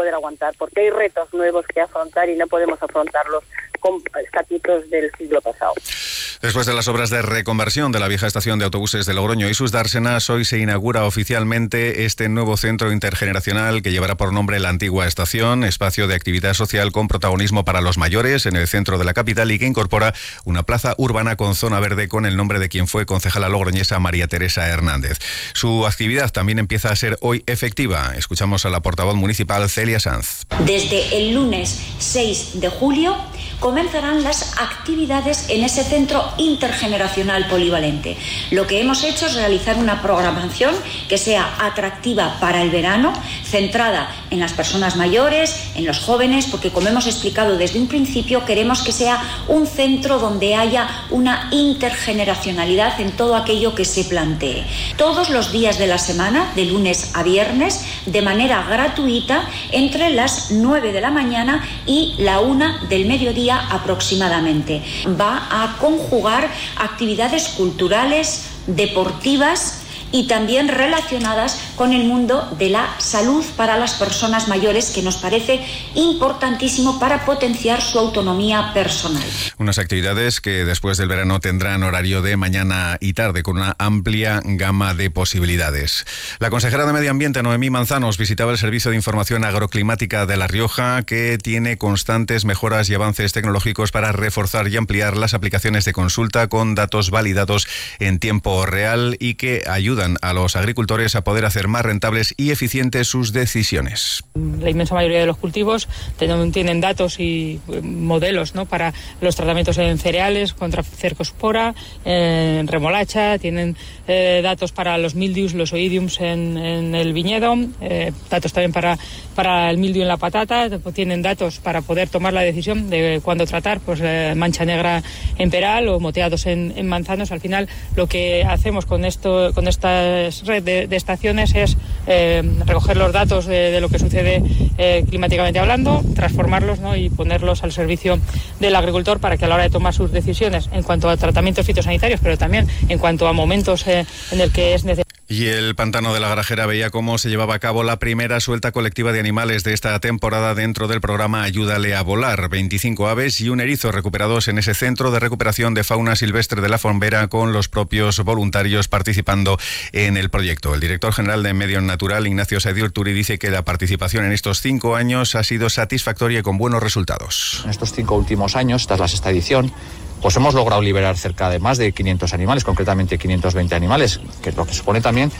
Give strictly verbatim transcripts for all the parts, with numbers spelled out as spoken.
poder aguantar, porque hay retos nuevos que afrontar y no podemos afrontarlos con estatutos del siglo pasado. Después de las obras de reconversión de la vieja estación de autobuses de Logroño y sus dársenas, hoy se inaugura oficialmente este nuevo centro intergeneracional que llevará por nombre la antigua estación, espacio de actividad social con protagonismo para los mayores en el centro de la capital y que incorpora una plaza urbana con zona verde con el nombre de quien fue concejala logroñesa María Teresa Hernández. Su actividad también empieza a ser hoy efectiva. Escuchamos a la portavoz municipal Celia Sanz. Desde el lunes seis de julio comenzarán las actividades en ese centro intergeneracional polivalente. Lo que hemos hecho es realizar una programación que sea atractiva para el verano, centrada en las personas mayores, en los jóvenes, porque como hemos explicado desde un principio, queremos que sea un centro donde haya una intergeneracionalidad en todo aquello que se plantee. Todos los días de la semana, de lunes a viernes, de manera gratuita, entre las nueve de la mañana y la una del mediodía aproximadamente. Va a conjugar actividades culturales, deportivas y también relacionadas con el mundo de la salud para las personas mayores, que nos parece importantísimo para potenciar su autonomía personal. Unas actividades que después del verano tendrán horario de mañana y tarde con una amplia gama de posibilidades. La consejera de Medio Ambiente, Noemí Manzanos, visitaba el Servicio de Información Agroclimática de La Rioja, que tiene constantes mejoras y avances tecnológicos para reforzar y ampliar las aplicaciones de consulta con datos validados en tiempo real y que ayudan a los agricultores a poder hacer más rentables y eficientes sus decisiones. La inmensa mayoría de los cultivos tienen datos y modelos, ¿no?, para los tratamientos en cereales contra cercospora, en remolacha, tienen eh, datos para los mildius, los oidiums en, en el viñedo, eh, datos también para, para el mildiu en la patata, tienen datos para poder tomar la decisión de cuándo tratar, pues eh, mancha negra en peral o moteados en, en manzanos. Al final lo que hacemos con esto, con esta red de, de estaciones es eh, recoger los datos de, de lo que sucede eh, climáticamente hablando, transformarlos, ¿no?, y ponerlos al servicio del agricultor para que a la hora de tomar sus decisiones en cuanto a tratamientos fitosanitarios, pero también en cuanto a momentos eh, en el que es necesario. Y el Pantano de la Garajera veía cómo se llevaba a cabo la primera suelta colectiva de animales de esta temporada dentro del programa Ayúdale a Volar. veinticinco aves y un erizo recuperados en ese centro de recuperación de fauna silvestre de La Fombera, con los propios voluntarios participando en el proyecto. El director general de Medio Natural, Ignacio Saidiurturi, dice que la participación en estos cinco años ha sido satisfactoria y con buenos resultados. En estos cinco últimos años, esta es la sexta edición, pues hemos logrado liberar cerca de más de quinientos animales, concretamente quinientos veinte animales, que es lo que supone también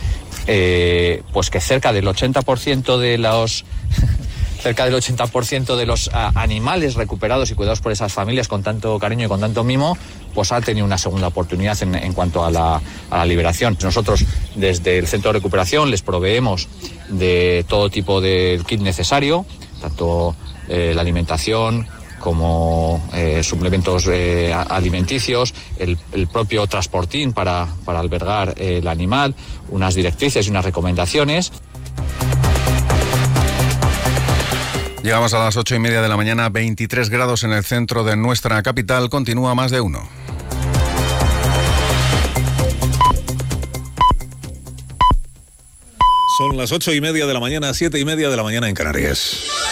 eh, pues que cerca del ochenta por ciento de los cerca del ochenta por ciento de los a, animales recuperados y cuidados por esas familias con tanto cariño y con tanto mimo, pues ha tenido una segunda oportunidad en, en cuanto a la, a la liberación. Nosotros desde el centro de recuperación les proveemos de todo tipo de kit necesario, tanto eh, la alimentación como eh, suplementos eh, alimenticios, el, el propio transportín para, para albergar eh, el animal, unas directrices y unas recomendaciones. Llegamos a las ocho y media de la mañana, veintitrés grados en el centro de nuestra capital, continúa Más de Uno. Son las ocho y media de la mañana, siete y media de la mañana en Canarias.